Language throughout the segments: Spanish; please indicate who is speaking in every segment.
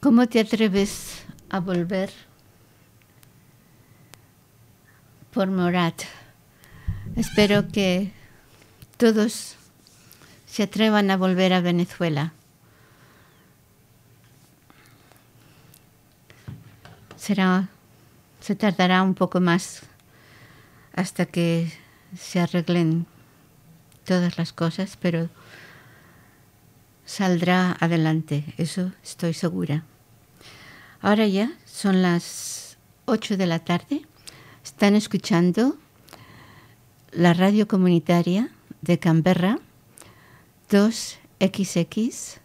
Speaker 1: ¿Cómo te atreves a volver por Morat? Espero que todos se atrevan a volver a Venezuela. Se tardará un poco más hasta que se arreglen todas las cosas, pero saldrá adelante, eso estoy segura. Ahora ya son las 8 de la tarde. Están escuchando la radio comunitaria de Canberra 2XX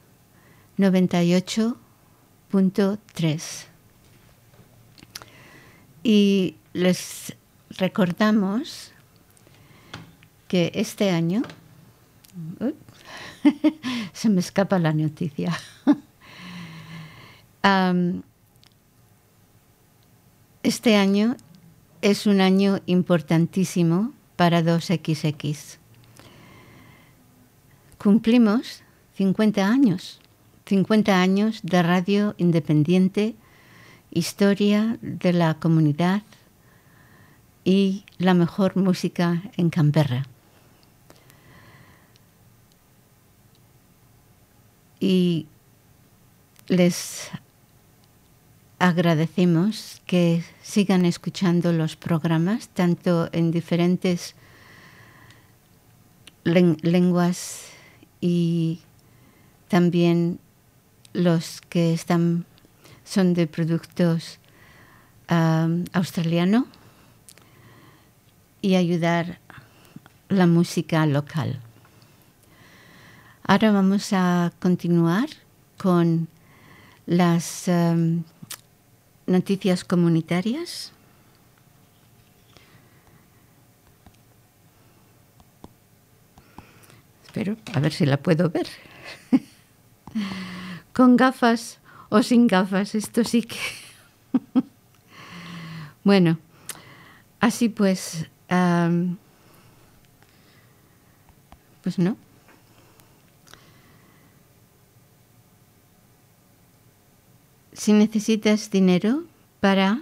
Speaker 1: 98.3. Y les recordamos que este año... se me escapa la noticia. Este año es un año importantísimo para 2XX. Cumplimos 50 años de radio independiente, historia de la comunidad y la mejor música en Canberra. Y les agradecemos que sigan escuchando los programas, tanto en diferentes lenguas y también los que son de productos australiano, y ayudar la música local. Ahora vamos a continuar con las noticias comunitarias. Espero, a ver si la puedo ver. Con gafas o sin gafas, esto sí que... Bueno, así pues... pues no. Si necesitas dinero para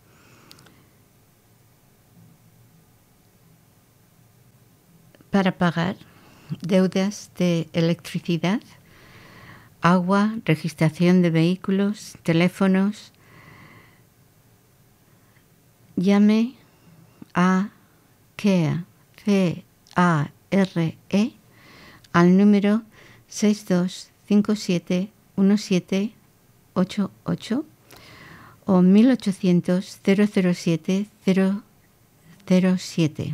Speaker 1: pagar deudas de electricidad, agua, registración de vehículos, teléfonos, llame a CARE, C-A-R-E, al número 62571788 o 1800-007-007.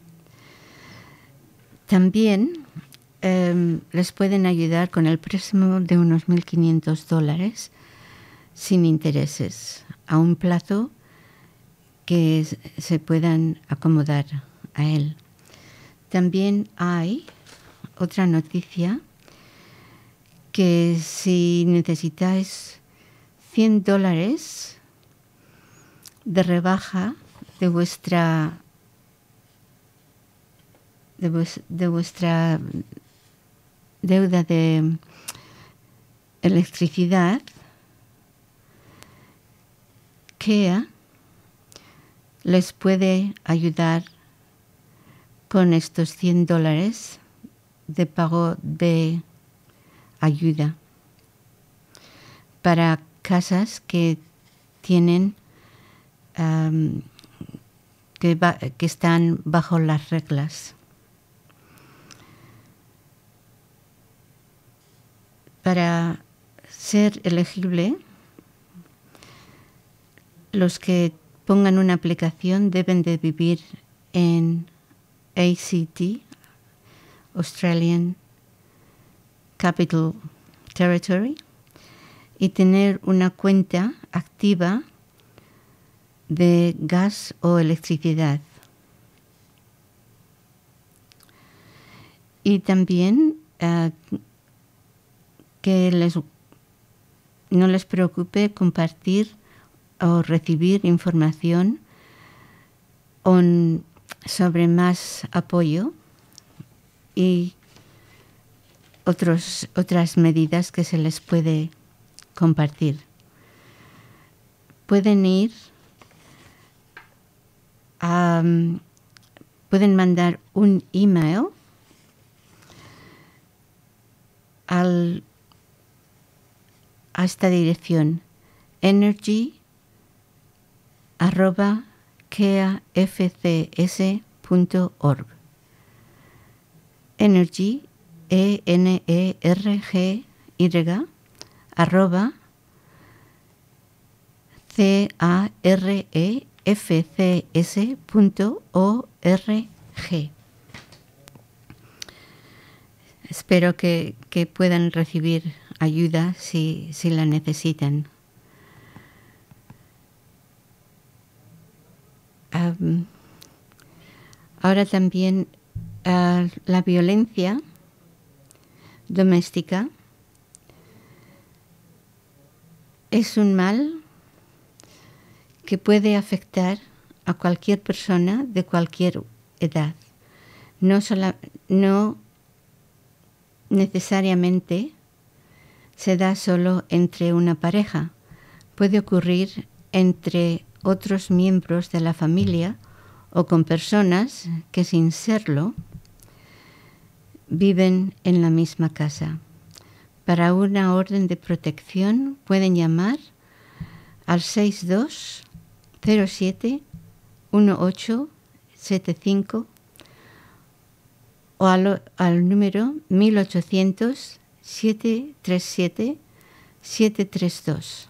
Speaker 1: También les pueden ayudar con el préstamo de unos $1,500 sin intereses, a un plazo que se puedan acomodar a él. También hay otra noticia, que si necesitáis $100 de rebaja de vuestra deuda de electricidad, CARE les puede ayudar con estos $100 de pago de ayuda para casas que tienen que están bajo las reglas. Para ser elegible, los que pongan una aplicación deben de vivir en ACT, Australian Capital Territory, y tener una cuenta activa de gas o electricidad. Y también que no les preocupe compartir o recibir información sobre más apoyo y otras medidas que se les puede compartir. pueden pueden mandar un email a esta dirección: energy@keafcs.org. Energy, ENERGY, @CAREFCS.org. Espero que puedan recibir ayuda si la necesitan. Ahora también la violencia doméstica es un mal que puede afectar a cualquier persona de cualquier edad. No necesariamente se da solo entre una pareja. Puede ocurrir entre otros miembros de la familia o con personas que, sin serlo, viven en la misma casa. Para una orden de protección pueden llamar al 6207-1875 o al número 1800-737-732.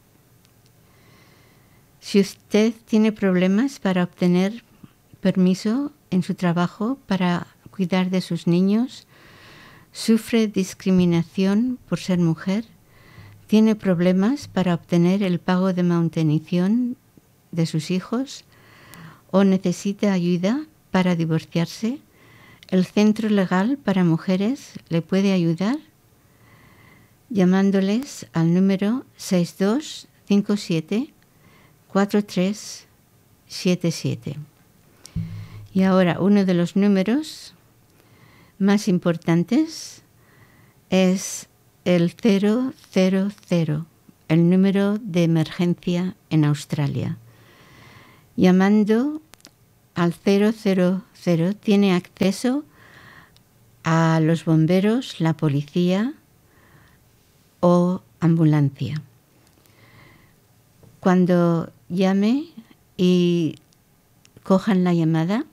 Speaker 1: Si usted tiene problemas para obtener permiso en su trabajo para cuidar de sus niños, sufre discriminación por ser mujer, tiene problemas para obtener el pago de manutención de sus hijos o necesita ayuda para divorciarse, el Centro Legal para Mujeres le puede ayudar llamándoles al número 6257-4377. Y ahora uno de los números más importantes es el 000, el número de emergencia en Australia. Llamando al 000 tiene acceso a los bomberos, la policía o ambulancia. Cuando llame y cojan la llamada,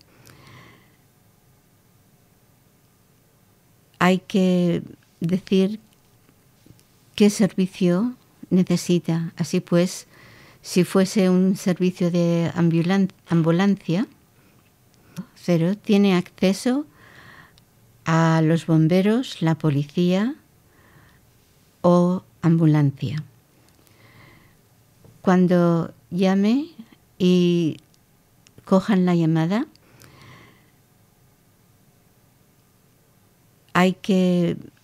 Speaker 1: hay que decir qué servicio necesita. Así pues, si fuese un servicio de ambulancia, 0 tiene acceso a los bomberos, la policía o ambulancia. Cuando llame y cojan la llamada, hay que